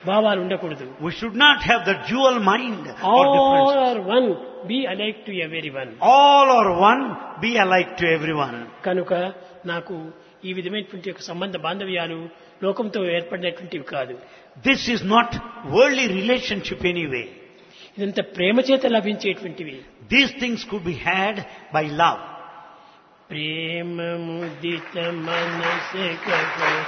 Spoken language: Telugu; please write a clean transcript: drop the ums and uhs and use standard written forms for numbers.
భావాలు ఉండకూడదు. We should not have the dual mind or all differences. Are one, be alike to every one. All are one, be alike to everyone. కనుక నాకు ఈ విధమైనటువంటి ఒక సంబంధ బాంధవ్యాలు లోకంతో ఏర్పడినటువంటివి కాదు. This is not worldly relationship anyway. ఇదంతా ప్రేమ చేత లభించేటువంటివి. These things could be had by love. ప్రేమ ముదిత మనసే కహో